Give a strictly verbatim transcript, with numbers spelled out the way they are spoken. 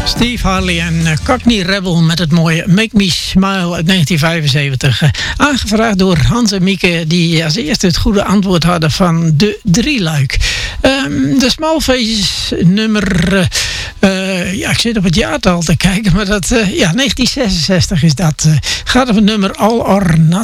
Steve Harley en uh, Cockney Rebel met het mooie Make Me Smile uit negentien vijfenzeventig. Uh, aangevraagd door Hans en Mieke, die als eerste het goede antwoord hadden van de drieluik. Um, de Smallfaces nummer... Uh, uh, ja, ik zit op het jaartal te kijken, maar dat... Uh, ja, negentien zesenzestig is dat. Uh, gaat over het nummer All or Nothing.